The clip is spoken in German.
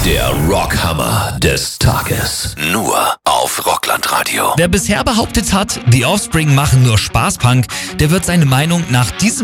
Der Rockhammer des Tages. Nur auf Rockland Radio. Wer bisher behauptet hat, The Offspring machen nur Spaßpunk, der wird seine Meinung nach diesem